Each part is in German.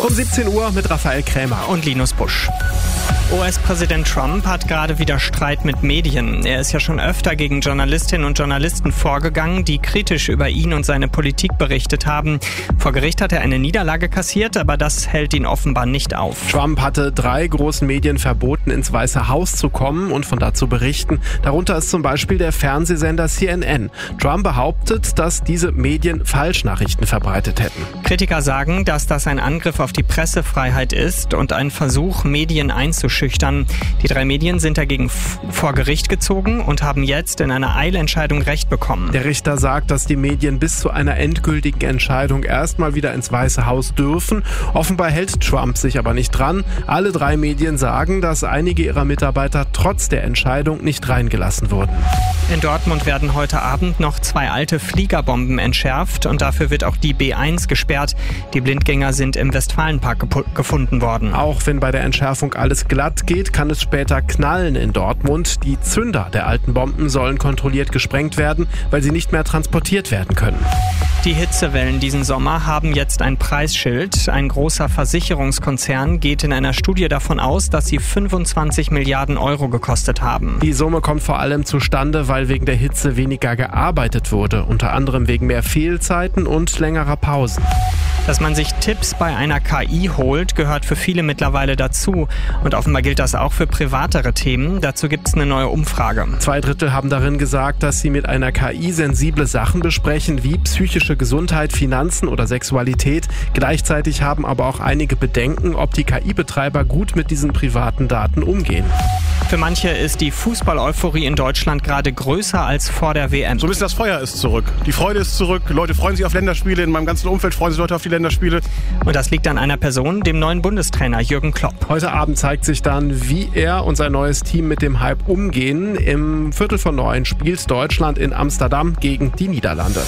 Um 17 Uhr mit Raphael Krämer und Linus Busch. US-Präsident Trump hat gerade wieder Streit mit Medien. Er ist ja schon öfter gegen Journalistinnen und Journalisten vorgegangen, die kritisch über ihn und seine Politik berichtet haben. Vor Gericht hat er eine Niederlage kassiert, aber das hält ihn offenbar nicht auf. Trump hatte 3 großen Medien verboten, ins Weiße Haus zu kommen und von da zu berichten. Darunter ist zum Beispiel der Fernsehsender CNN. Trump behauptet, dass diese Medien Falschnachrichten verbreitet hätten. Kritiker sagen, dass das ein Angriff auf die Pressefreiheit ist und ein Versuch, Medien einzuschüchtern. Die 3 Medien sind dagegen vor Gericht gezogen und haben jetzt in einer Eilentscheidung Recht bekommen. Der Richter sagt, dass die Medien bis zu einer endgültigen Entscheidung erstmal wieder ins Weiße Haus dürfen. Offenbar hält Trump sich aber nicht dran. Alle 3 Medien sagen, dass einige ihrer Mitarbeiter trotz der Entscheidung nicht reingelassen wurden. In Dortmund werden heute Abend noch 2 alte Fliegerbomben entschärft und dafür wird auch die B1 gesperrt. Die Blindgänger sind im Westfalenpark gefunden worden. Auch wenn bei der Entschärfung alles glatt geht, kann es später knallen in Dortmund. Die Zünder der alten Bomben sollen kontrolliert gesprengt werden, weil sie nicht mehr transportiert werden können. Die Hitzewellen diesen Sommer haben jetzt ein Preisschild. Ein großer Versicherungskonzern geht in einer Studie davon aus, dass sie 25 Milliarden Euro gekostet haben. Die Summe kommt vor allem zustande, weil wegen der Hitze weniger gearbeitet wurde, unter anderem wegen mehr Fehlzeiten und längerer Pausen. Dass man sich Tipps bei einer KI holt, gehört für viele mittlerweile dazu. Und offenbar gilt das auch für privatere Themen. Dazu gibt es eine neue Umfrage. 2/3 haben darin gesagt, dass sie mit einer KI sensible Sachen besprechen, wie psychische Gesundheit, Finanzen oder Sexualität. Gleichzeitig haben aber auch einige Bedenken, ob die KI-Betreiber gut mit diesen privaten Daten umgehen. Für manche ist die Fußball-Euphorie in Deutschland gerade größer als vor der WM. So ein bisschen das Feuer ist zurück. Die Freude ist zurück. Leute freuen sich auf Länderspiele. In meinem ganzen Umfeld freuen sich Leute auf die Länderspiele. Und das liegt an einer Person, dem neuen Bundestrainer Jürgen Klopp. Heute Abend zeigt sich dann, wie er und sein neues Team mit dem Hype umgehen. Im 8:45 spielt Deutschland in Amsterdam gegen die Niederlande.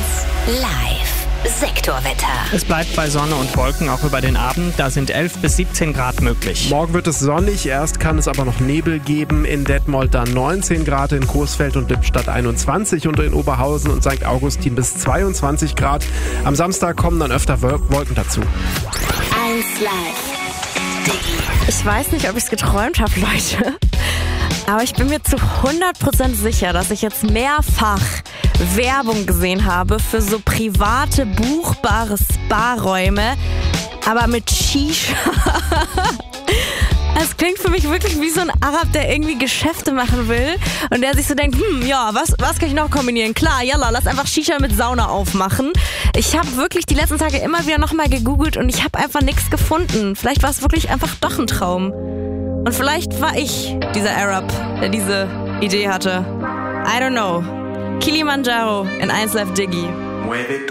1 Live. Sektorwetter. Es bleibt bei Sonne und Wolken auch über den Abend. Da sind 11 bis 17 Grad möglich. Morgen wird es sonnig, erst kann es aber noch Nebel geben. In Detmold dann 19 Grad, in Coesfeld und Lippstadt 21 und in Oberhausen und St. Augustin bis 22 Grad. Am Samstag kommen dann öfter Wolken dazu. 1 Live. Ich weiß nicht, ob ich es geträumt habe, Leute. Aber ich bin mir zu 100% sicher, dass ich jetzt mehrfach Werbung gesehen habe für so private, buchbare Spa-Räume, aber mit Shisha. Es klingt für mich wirklich wie so ein Arab, der irgendwie Geschäfte machen will und der sich so denkt, was kann ich noch kombinieren? Klar, yalla, lass einfach Shisha mit Sauna aufmachen. Ich habe wirklich die letzten Tage immer wieder nochmal gegoogelt und ich habe einfach nichts gefunden. Vielleicht war es wirklich einfach doch ein Traum. Und vielleicht war ich dieser Arab, der diese Idee hatte. I don't know. Kilimanjaro in 1 Live Diggy.